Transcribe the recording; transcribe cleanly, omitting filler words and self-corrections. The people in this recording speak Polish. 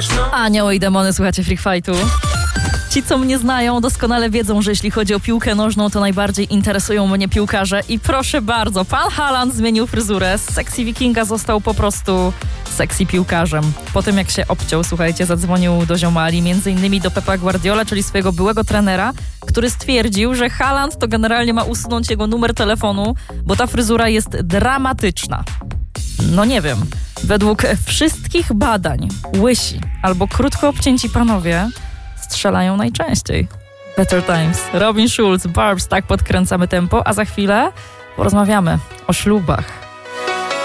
Anioły i demony, słuchacie Freak Fightu. Ci, co mnie znają, doskonale wiedzą, że jeśli chodzi o piłkę nożną, to najbardziej interesują mnie piłkarze. I proszę bardzo, pan Haaland zmienił fryzurę. Z sexy wikinga został po prostu sexy piłkarzem. Po tym jak się obciął, słuchajcie, zadzwonił do ziomali, między innymi do Pepa Guardiola, czyli swojego byłego trenera, który stwierdził, że Haaland to generalnie ma usunąć jego numer telefonu, bo ta fryzura jest dramatyczna. No nie wiem. Według wszystkich badań łysi albo krótko obcięci panowie strzelają najczęściej. Better Times. Robin Schulz, Barbs, tak podkręcamy tempo, a za chwilę porozmawiamy o ślubach.